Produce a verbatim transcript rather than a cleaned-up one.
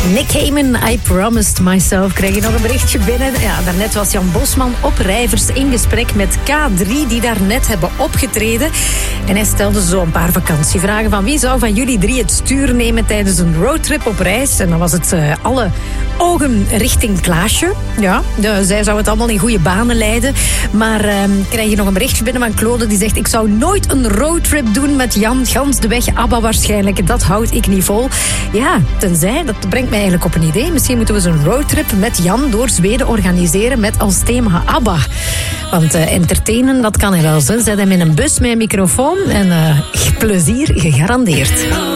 Nick Heyman, I Promised Myself. Krijg je nog een berichtje binnen? Ja, daarnet was Jan Bosman op Rijvers in gesprek met K drie, die daar net hebben opgetreden. En hij stelde zo een paar vakantievragen van wie zou van jullie drie het stuur nemen tijdens een roadtrip op reis. En dan was het uh, alle ogen richting Klaasje. Ja, de, zij zou het allemaal in goede banen leiden. Maar uh, krijg je nog een berichtje binnen van Claude die zegt: ik zou nooit een roadtrip doen met Jan, gans de weg ABBA waarschijnlijk. Dat houd ik niet vol. Ja, tenzij, dat brengt mij eigenlijk op een idee. Misschien moeten we zo'n roadtrip met Jan door Zweden organiseren met als thema ABBA. Want uh, entertainen, dat kan hij wel. Zet hem in een bus met een microfoon en uh, plezier gegarandeerd.